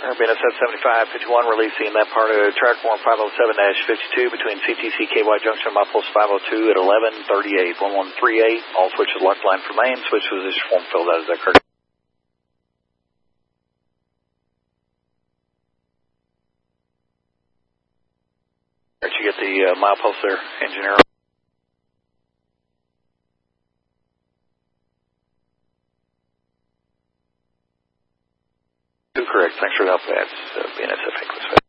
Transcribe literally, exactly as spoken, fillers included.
B N S F seventy-five fifty-one releasing that part of track form five oh seven dash fifty-two between C T C K Y Junction and Milepost five oh two at eleven thirty-eight, one one three eight. All switches locked line for main. Switch position form filled out as that correct. Did you get the uh, milepost there, engineer? Correct. Thanks for the help. That's uh, B N S F English.